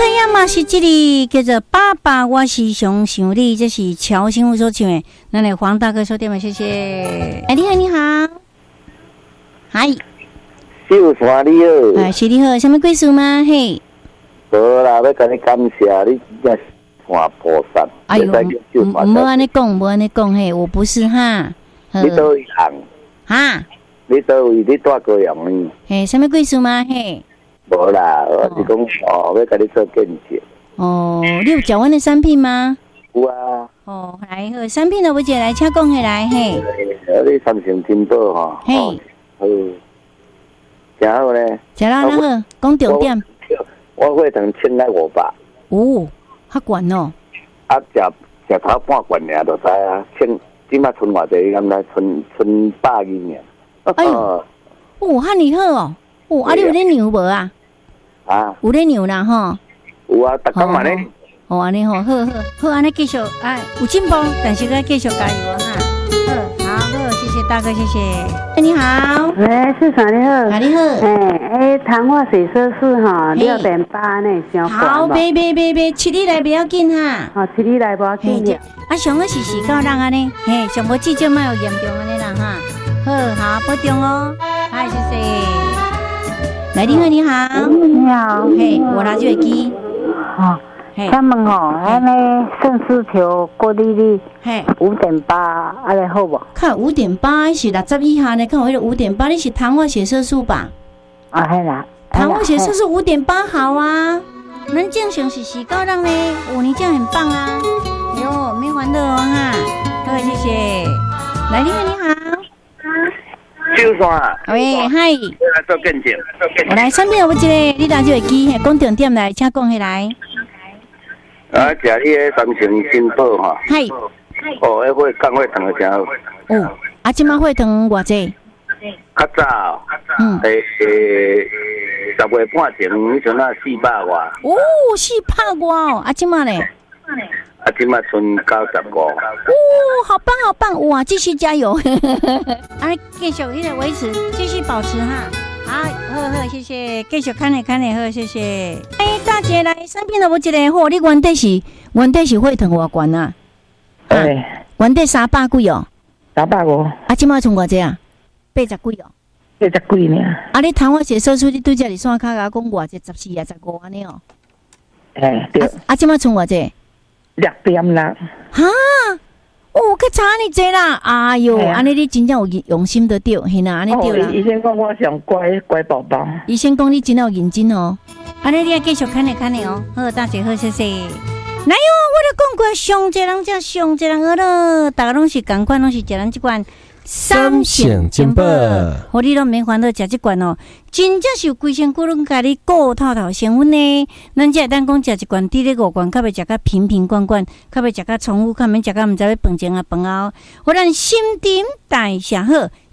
呀嘛是这里叫做爸爸，我是上想你，这是乔新武所唱的。那来黄大哥收电话，谢谢。哎，你好，你好，嗨， 秀山你好， 是你好，什么贵属吗？嘿， 无啦，要跟你感谢你，真是山菩萨。 哎呦，无安尼讲，无安尼讲，嘿，我不是哈。 你倒位行？ 哈？ 你倒位？你住高阳呢？ 嘿，什么贵属吗？嘿。 无啦，我是讲要跟你做见证。 哦，你有缴完的产品吗？ 有啊。 哦，来好，产品的我姐来，请讲起来嘿。 你三成金宝哈。 嘿。 好。真好呢。 真啦，那好，讲重点。 我血糖1000来500。 哦，较悬哦。 啊，食头半罐尔就知啊，即摆存偌济？敢若存120尔。 哎呦，哦，遐尼好哦。哦，啊，你有咧牛无啊？ 啊， 有咧牛啦吼。 有啊，逐工嘛咧。 哦，安尼吼，好，安尼继续，哎，有进步，但是要继续加油哈。好，谢谢大哥，谢谢。哎，你好。 喂，市长你好。 你好。 谈话水色是哈6.8呢，上好，别，7里来不要紧哈。 哦，7里来不要紧的。 啊，上个是4到人安尼，嘿，上无至少莫有严重安尼啦哈。好，保重哦。嗨，谢谢。来，你好，你好。 你好。 嘿，我拿这个机。 哦。他们安尼肾丝球过滤率5.8，安尼好无？ 看5.8是60以下呢，看我迄个5.8，你是糖化血色素吧？ 啊，系啦。 糖化血色素5.8好啊。咱正常是4到人呢，你这样很棒啊。哎呦，没烦恼哦哈。好，谢谢。来，你好，你好。 秀山。 喂，嗨。 来做见证。 我来产品有一个，你拿这个机，讲重点来，请讲起来。 啊，食你个三成金宝哈。 嗨。 哦，迄血降血糖的真好。 哦，啊，即马血糖偌济？ 较早。10月半前，迄阵啊400外。 哦，400外哦，啊，即马咧？ 啊，即马剩95。 哦，好棒好棒！哇，继续加油！啊，继续一直维持，继续保持哈。好，谢谢，继续看咧，好，谢谢。哎，大姐来，产品都无一个好，你原底是血糖偌悬啊？原底300几哦 350。 啊，即马剩偌济啊？80几哦 ？80几呢？ 啊，你糖化血色素你对这里线卡甲讲偌济14啊15安尼哦？ 对。 啊，即马剩偌济 ？6.6。 哈？哦，较差安尼济啦！哎哟，安尼你真正有用心的对，嘿啦，安尼对啦。 医生讲我上乖宝宝。 医生讲你真有认真哦，安尼你要继续看咧哦。好，大姐好，谢谢。来哟，我咧讲过，上济人才上济人好咯，大家拢是共款，拢是食咱这款3成金宝，互你拢免烦恼食这罐哦，真正是有规身躯拢甲你顾透透成分呢。咱才会当讲食一罐滴咧5罐，较袂食甲瓶罐罐，较袂食甲重复，较免食甲毋知要饭前啊饭后，互咱新陈代谢好。